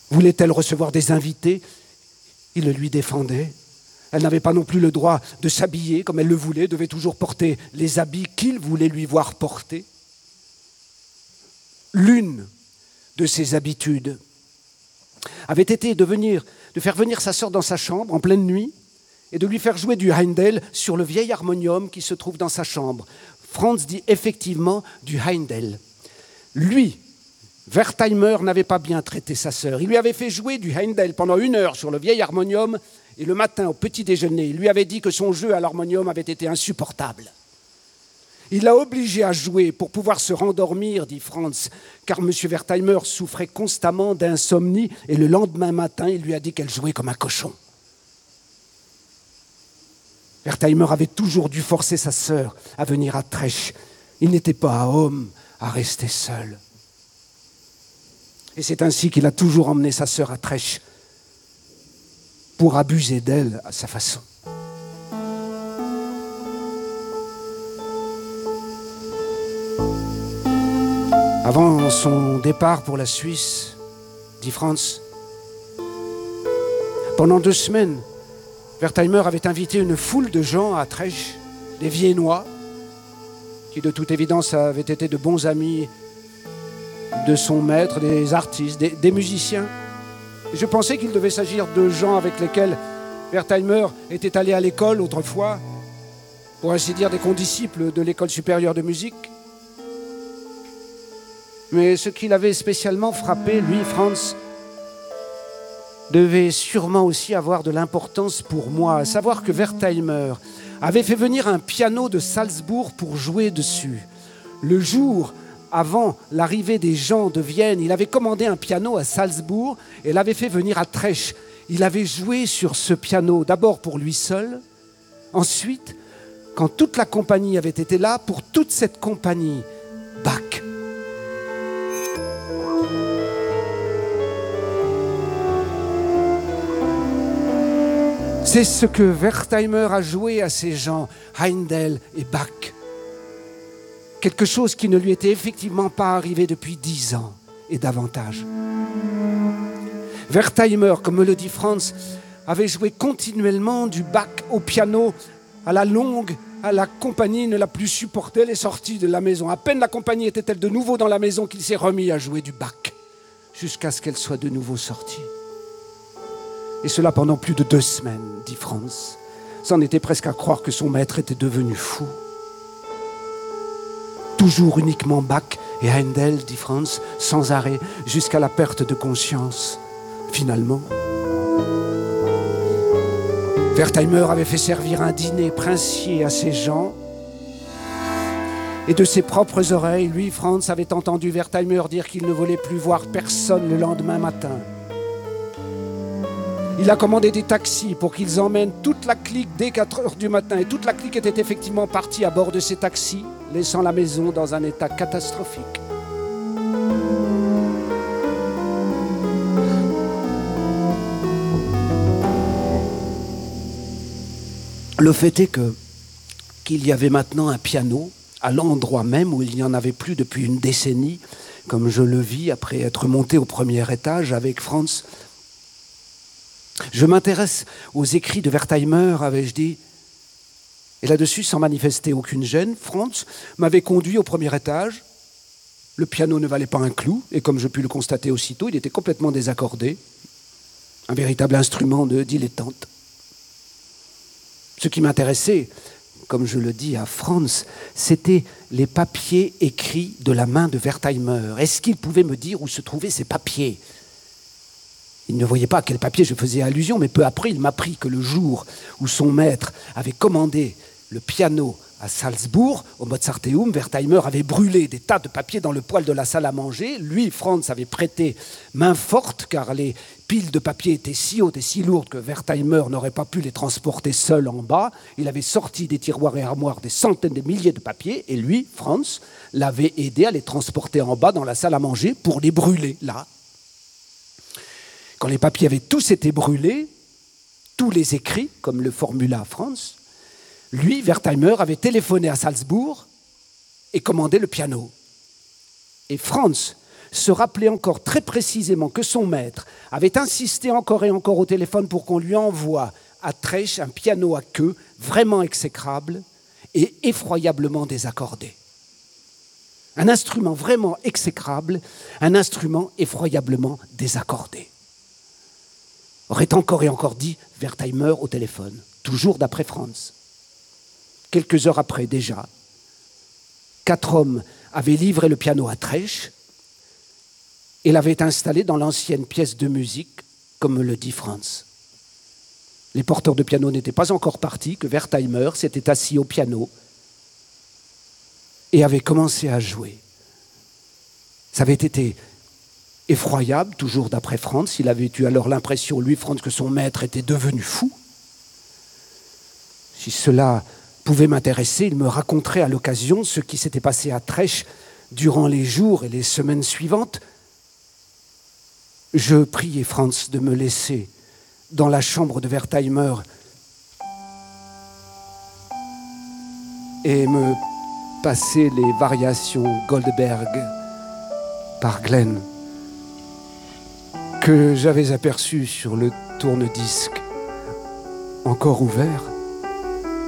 Voulait-elle recevoir des invités? Il le lui défendait. Elle n'avait pas non plus le droit de s'habiller comme elle le voulait, devait toujours porter les habits qu'il voulait lui voir porter. L'une de ses habitudes avait été de faire venir sa sœur dans sa chambre en pleine nuit et de lui faire jouer du Handel sur le vieil harmonium qui se trouve dans sa chambre. Franz dit effectivement du Handel. Lui, Wertheimer, n'avait pas bien traité sa sœur. Il lui avait fait jouer du Handel pendant 1 heure sur le vieil harmonium et le matin, au petit déjeuner, il lui avait dit que son jeu à l'harmonium avait été insupportable. Il l'a obligé à jouer pour pouvoir se rendormir, dit Franz, car M. Wertheimer souffrait constamment d'insomnie et le lendemain matin, il lui a dit qu'elle jouait comme un cochon. Wertheimer avait toujours dû forcer sa sœur à venir à Trèche. Il n'était pas homme à rester seul. Et c'est ainsi qu'il a toujours emmené sa sœur à Trèche pour abuser d'elle à sa façon. Avant son départ pour la Suisse, dit Franz, pendant 2 semaines, Wertheimer avait invité une foule de gens à Trèche, des Viennois, qui de toute évidence avaient été de bons amis de son maître, des artistes, des musiciens. Et je pensais qu'il devait s'agir de gens avec lesquels Wertheimer était allé à l'école autrefois, pour ainsi dire des condisciples de l'école supérieure de musique. Mais ce qui l'avait spécialement frappé, lui, Franz, devait sûrement aussi avoir de l'importance pour moi, à savoir que Wertheimer avait fait venir un piano de Salzbourg pour jouer dessus. Le jour avant l'arrivée des gens de Vienne, il avait commandé un piano à Salzbourg et l'avait fait venir à Trèche. Il avait joué sur ce piano, d'abord pour lui seul, ensuite, quand toute la compagnie avait été là, pour toute cette compagnie, Bach. C'est ce que Wertheimer a joué à ces gens, Handel et Bach. Quelque chose qui ne lui était effectivement pas arrivé depuis 10 ans et davantage. Wertheimer, comme me le dit Franz, avait joué continuellement du Bach au piano à la longue. La compagnie ne l'a plus supporté, elle est sortie de la maison. À peine la compagnie était-elle de nouveau dans la maison qu'il s'est remis à jouer du Bach, jusqu'à ce qu'elle soit de nouveau sortie. Et cela pendant plus de 2 semaines, dit Franz. C'en était presque à croire que son maître était devenu fou. Toujours uniquement Bach et Handel, dit Franz, sans arrêt, jusqu'à la perte de conscience, finalement. Wertheimer avait fait servir un dîner princier à ces gens. Et de ses propres oreilles, lui, Franz, avait entendu Wertheimer dire qu'il ne voulait plus voir personne le lendemain matin. Il a commandé des taxis pour qu'ils emmènent toute la clique dès 4 heures du matin. Et toute la clique était effectivement partie à bord de ces taxis, laissant la maison dans un état catastrophique. Le fait est qu'il y avait maintenant un piano à l'endroit même où il n'y en avait plus depuis une décennie, comme je le vis après être monté au 1er étage avec Franz. Je m'intéresse aux écrits de Wertheimer, avais-je dit. Et là-dessus, sans manifester aucune gêne, Franz m'avait conduit au 1er étage. Le piano ne valait pas un clou, et comme je pus le constater aussitôt, il était complètement désaccordé. Un véritable instrument de dilettante. Ce qui m'intéressait, comme je le dis à Franz, c'était les papiers écrits de la main de Wertheimer. Est-ce qu'il pouvait me dire où se trouvaient ces papiers ? Il ne voyait pas à quel papier je faisais allusion, mais peu après, il m'apprit que le jour où son maître avait commandé le piano à Salzbourg, au Mozarteum, Wertheimer avait brûlé des tas de papiers dans le poêle de la salle à manger. Lui, Franz, avait prêté main forte, car les piles de papier étaient si hautes et si lourdes que Wertheimer n'aurait pas pu les transporter seul en bas. Il avait sorti des tiroirs et armoires des centaines de milliers de papiers, et lui, Franz, l'avait aidé à les transporter en bas dans la salle à manger pour les brûler là. Quand les papiers avaient tous été brûlés, tous les écrits, comme le formula Franz, lui, Wertheimer, avait téléphoné à Salzbourg et commandé le piano. Et Franz se rappelait encore très précisément que son maître avait insisté encore et encore au téléphone pour qu'on lui envoie à Trèches un piano à queue vraiment exécrable et effroyablement désaccordé. Un instrument vraiment exécrable, un instrument effroyablement désaccordé. Aurait encore et encore dit Wertheimer au téléphone, toujours d'après Franz. Quelques heures après déjà, 4 hommes avaient livré le piano à Trèches et l'avaient installé dans l'ancienne pièce de musique, comme me le dit Franz. Les porteurs de piano n'étaient pas encore partis, que Wertheimer s'était assis au piano et avait commencé à jouer. Ça avait été effroyable, toujours d'après Franz. Il avait eu alors l'impression, lui, Franz, que son maître était devenu fou. Si cela pouvait m'intéresser, il me raconterait à l'occasion ce qui s'était passé à Trèches durant les jours et les semaines suivantes. Je priai Franz de me laisser dans la chambre de Wertheimer et me passer les variations Goldberg par Glenn que j'avais aperçues sur le tourne-disque encore ouvert.